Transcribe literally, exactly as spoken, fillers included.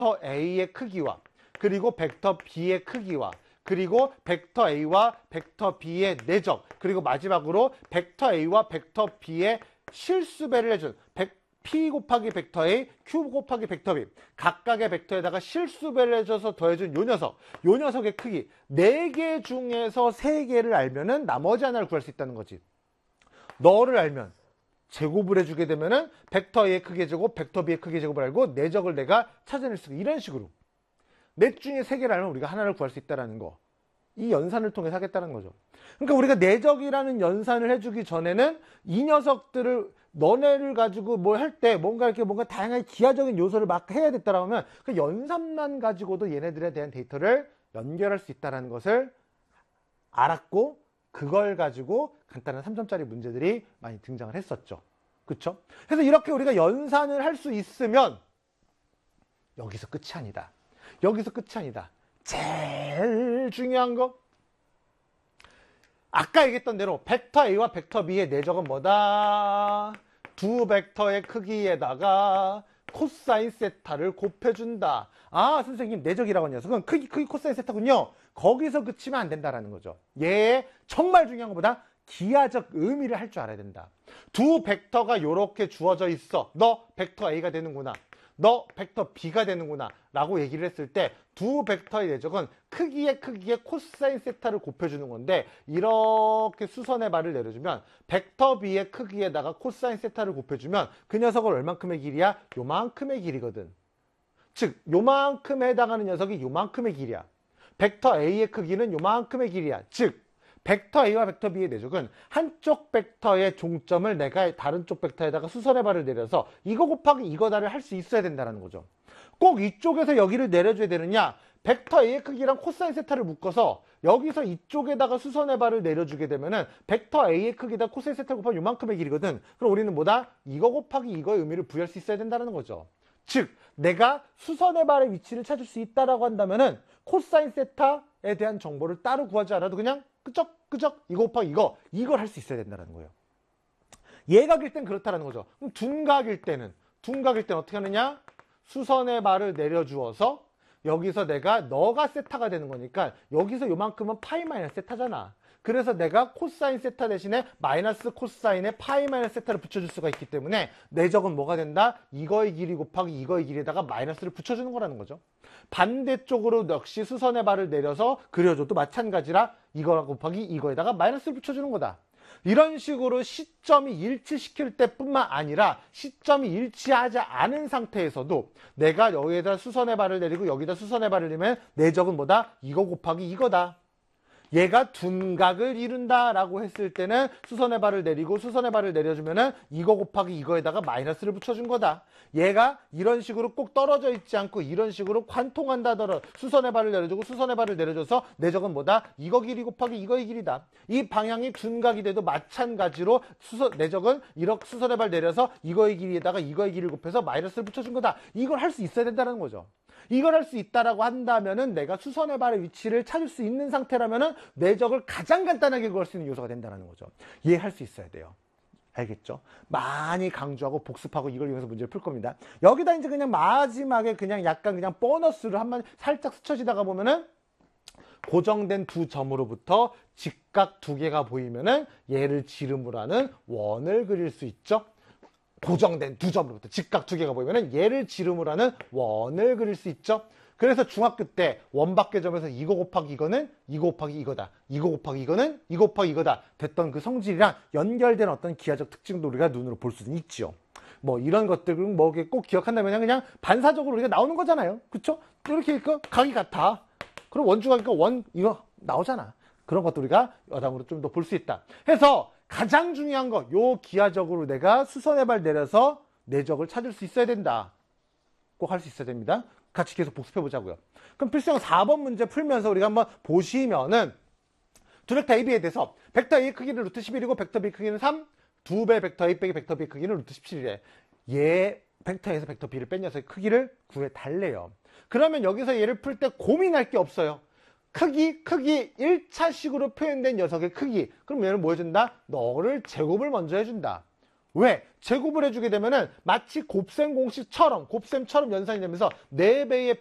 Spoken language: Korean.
벡터 A의 크기와 그리고 벡터 B의 크기와 그리고 벡터 A와 벡터 B의 내적 그리고 마지막으로 벡터 A와 벡터 B의 실수배를 해준 P 곱하기 벡터 A, Q 곱하기 벡터 B 각각의 벡터에다가 실수배를 해줘서 더해준 요 녀석 요 녀석의 크기 네 개 중에서 세 개를 알면은 나머지 하나를 구할 수 있다는 거지. 너를 알면 제곱을 해주게 되면은 벡터 A의 크기 제곱, 벡터 B의 크기 제곱을 알고 내적을 내가 찾아낼 수 있고 이런 식으로 넷 중에 세 개를 알면 우리가 하나를 구할 수 있다는 거. 이 연산을 통해서 하겠다는 거죠. 그러니까 우리가 내적이라는 연산을 해주기 전에는 이 녀석들을 너네를 가지고 뭘 할 때 뭔가 이렇게 뭔가 다양한 기하적인 요소를 막 해야 됐다라고 하면 그 연산만 가지고도 얘네들에 대한 데이터를 연결할 수 있다는 것을 알았고 그걸 가지고 간단한 삼 점짜리 문제들이 많이 등장을 했었죠. 그렇죠? 그래서 이렇게 우리가 연산을 할 수 있으면 여기서 끝이 아니다. 여기서 끝이 아니다. 제일 중요한 거 아까 얘기했던 대로 벡터 A와 벡터 B의 내적은 뭐다? 두 벡터의 크기에다가 코사인 세타를 곱해준다. 아 선생님 내적이라고 한 녀석은 크기 크기 코사인 세타군요. 거기서 그치면 안 된다라는 거죠. 얘 정말 중요한 것보다 기하적 의미를 할 줄 알아야 된다. 두 벡터가 이렇게 주어져 있어. 너 벡터 A가 되는구나. 너 벡터 B가 되는구나 라고 얘기를 했을 때 두 벡터의 내적은 크기의 크기에 코사인 세타를 곱해주는 건데 이렇게 수선의 발을 내려주면 벡터 B의 크기에다가 코사인 세타를 곱해주면 그 녀석은 얼만큼의 길이야? 요만큼의 길이거든. 즉 요만큼에 해당하는 녀석이 요만큼의 길이야. 벡터 A의 크기는 요만큼의 길이야. 즉 벡터 A와 벡터 B의 내적은 한쪽 벡터의 종점을 내가 다른 쪽 벡터에다가 수선의 발을 내려서 이거 곱하기 이거다를 할 수 있어야 된다는 거죠. 꼭 이쪽에서 여기를 내려줘야 되느냐? 벡터 A의 크기랑 코사인 세타를 묶어서 여기서 이쪽에다가 수선의 발을 내려주게 되면은 벡터 A의 크기다 코사인 세타 곱하면 요만큼의 길이거든. 그럼 우리는 뭐다? 이거 곱하기 이거의 의미를 부여할 수 있어야 된다는 거죠. 즉 내가 수선의 발의 위치를 찾을 수 있다라고 한다면은 코사인 세타에 대한 정보를 따로 구하지 않아도 그냥 끄적 끄적 이거 곱하기 이거 이걸 할 수 있어야 된다는 거예요. 예각일 땐 그렇다는 거죠. 그럼 둔각일 때는 둔각일 때는 어떻게 하느냐? 수선의 발을 내려주어서 여기서 내가 너가 세타가 되는 거니까 여기서 요만큼은 파이 마이너스 세타잖아. 그래서 내가 코사인 세타 대신에 마이너스 코사인에 파이 마이너스 세타를 붙여줄 수가 있기 때문에 내적은 뭐가 된다? 이거의 길이 곱하기 이거의 길이에다가 마이너스를 붙여주는 거라는 거죠. 반대쪽으로 역시 수선의 발을 내려서 그려줘도 마찬가지라 이거 곱하기 이거에다가 마이너스를 붙여주는 거다. 이런 식으로 시점이 일치시킬 때뿐만 아니라 시점이 일치하지 않은 상태에서도 내가 여기에다 수선의 발을 내리고 여기다 수선의 발을 내면 내적은 뭐다? 이거 곱하기 이거다. 얘가 둔각을 이룬다 라고 했을 때는 수선의 발을 내리고 수선의 발을 내려주면은 이거 곱하기 이거에다가 마이너스를 붙여준 거다. 얘가 이런 식으로 꼭 떨어져 있지 않고 이런 식으로 관통한다더러 수선의 발을 내려주고 수선의 발을 내려줘서 내적은 뭐다? 이거 길이 곱하기 이거의 길이다. 이 방향이 둔각이 돼도 마찬가지로 수선, 내적은 이렇게 수선의 발 내려서 이거의 길이에다가 이거의 길이를 곱해서 마이너스를 붙여준 거다. 이걸 할 수 있어야 된다는 거죠. 이걸 할 수 있다라고 한다면은 내가 수선의 발의 위치를 찾을 수 있는 상태라면은 내적을 가장 간단하게 구할 수 있는 요소가 된다는 거죠. 이해할 수 있어야 돼요. 알겠죠? 많이 강조하고 복습하고 이걸 이용해서 문제를 풀 겁니다. 여기다 이제 그냥 마지막에 그냥 약간 그냥 보너스를 한번 살짝 스쳐지다가 보면은 고정된 두 점으로부터 직각 두 개가 보이면은 얘를 지름으로 하는 원을 그릴 수 있죠. 고정된 두 점으로부터 직각 두 개가 보이면 얘를 지름으로 하는 원을 그릴 수 있죠. 그래서 중학교 때 원밖의 점에서 이거 곱하기 이거는 이거 곱하기 이거다. 이거 곱하기 이거는 이거 곱하기 이거다. 됐던 그 성질이랑 연결된 어떤 기하적 특징도 우리가 눈으로 볼 수는 있죠. 뭐 이런 것들을 뭐 꼭 기억한다면 그냥 반사적으로 우리가 나오는 거잖아요. 그쵸? 이렇게 그 각이 같아. 그럼 원주각이니까 원 이거 나오잖아. 그런 것도 우리가 여담으로 좀 더 볼 수 있다. 해서 가장 중요한 거, 요 기하적으로 내가 수선의 발 내려서 내적을 찾을 수 있어야 된다. 꼭 할 수 있어야 됩니다. 같이 계속 복습해 보자고요. 그럼 필수형 사 번 문제 풀면서 우리가 한번 보시면은 두 벡터 A, B에 대해서 벡터 A의 크기는 루트 십일이고 벡터 B 크기는 삼, 두 배 벡터 A 빼기 벡터 B 크기는 루트 십칠이래. 얘 벡터에서 벡터 B를 뺀 녀석의 크기를 구해 달래요. 그러면 여기서 얘를 풀 때 고민할 게 없어요. 크기, 크기, 일 차식으로 표현된 녀석의 크기. 그럼 얘는 뭐 해준다? 너를 제곱을 먼저 해준다. 왜? 제곱을 해주게 되면은 마치 곱셈 공식처럼 곱셈처럼 연산이 되면서 네 배의